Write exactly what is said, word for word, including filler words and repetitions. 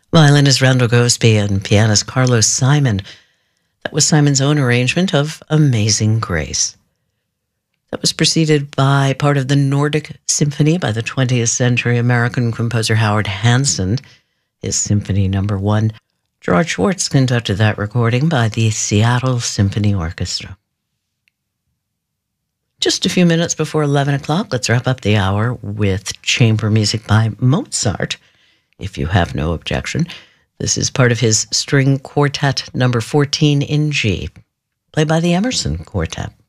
Violinist Randall Gosby and pianist Carlos Simon. That was Simon's own arrangement of Amazing Grace. That was preceded by part of the Nordic Symphony by the twentieth century American composer Howard Hanson, his Symphony Number One. Gerard Schwartz conducted that recording by the Seattle Symphony Orchestra. Just a few minutes before eleven o'clock, let's wrap up the hour with chamber music by Mozart, if you have no objection. This is part of his String Quartet Number fourteen in G, played by the Emerson Quartet.